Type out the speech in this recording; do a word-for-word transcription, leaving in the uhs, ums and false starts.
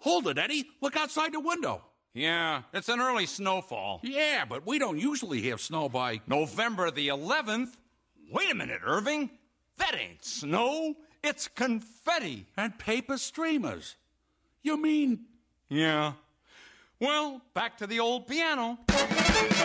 Hold it, Eddie. Look outside the window. Yeah, it's an early snowfall. Yeah, but we don't usually have snow by November the eleventh. Wait a minute, Irving. That ain't snow. It's confetti. And paper streamers. You mean... Yeah. Well, back to the old piano.